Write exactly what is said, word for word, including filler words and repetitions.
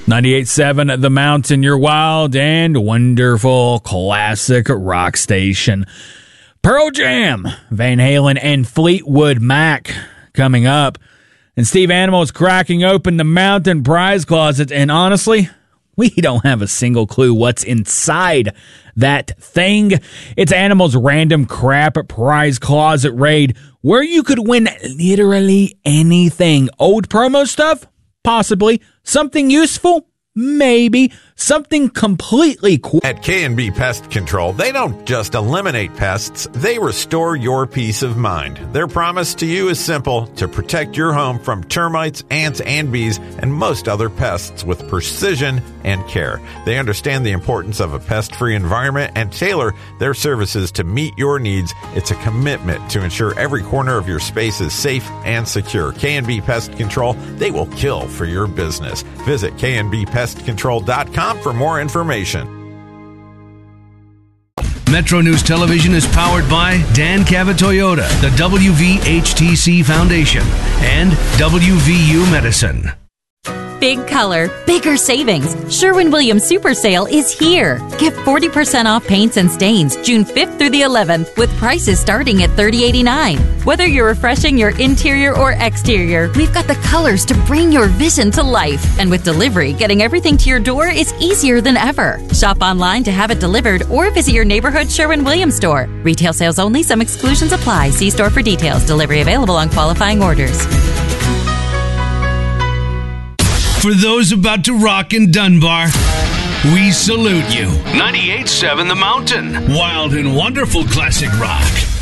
ninety-eight point seven The Mountain, your wild and wonderful classic rock station. Pearl Jam, Van Halen, and Fleetwood Mac coming up. And Steve Animal is cracking open the Mountain prize closet. And honestly, we don't have a single clue what's inside that thing. It's Animal's random crap prize closet raid where you could win literally anything. Old promo stuff? Possibly. Something useful? Maybe. Something completely cool. At K and B Pest Control, they don't just eliminate pests, they restore your peace of mind. Their promise to you is simple: to protect your home from termites, ants, and bees, and most other pests with precision and care. They understand the importance of a pest-free environment and tailor their services to meet your needs. It's a commitment to ensure every corner of your space is safe and secure. K and B Pest Control, they will kill for your business. Visit K and B pest control dot com for more information. Metro News Television is powered by Dan Cavett Toyota, the W V H T C Foundation, and W V U Medicine. Big color, bigger savings. Sherwin-Williams Super Sale is here. Get forty percent off paints and stains June fifth through the eleventh with prices starting at thirty eighty-nine. Whether you're refreshing your interior or exterior, we've got the colors to bring your vision to life. And with delivery, getting everything to your door is easier than ever. Shop online to have it delivered or visit your neighborhood Sherwin-Williams store. Retail sales only. Some exclusions apply. See store for details. Delivery available on qualifying orders. For those about to rock in Dunbar, we salute you. ninety-eight point seven The Mountain. Wild and wonderful classic rock.